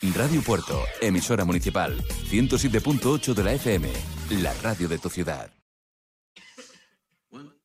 Radio Puerto, emisora municipal, 107.8 de la FM, la radio de tu ciudad. 1,